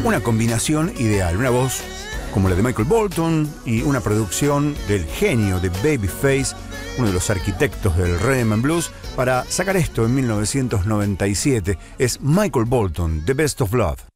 Una combinación ideal, una voz como la de Michael Bolton y una producción del genio de Babyface, uno de los arquitectos del Rhythm and Blues, para sacar esto en 1997. Es Michael Bolton, The Best of Love.